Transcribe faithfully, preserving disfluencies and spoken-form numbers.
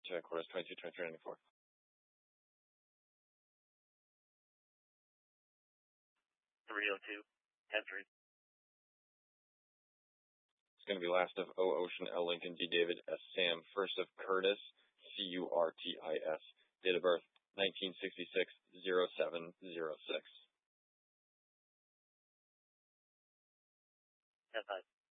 Check orders twenty-two, twenty-three, ninety-four. three oh two, ten three. It's going to be last of O Ocean, L Lincoln, D David, S Sam, first of Curtis, C U R T I S, date of birth nineteen sixty-six, oh seven oh six. ten five.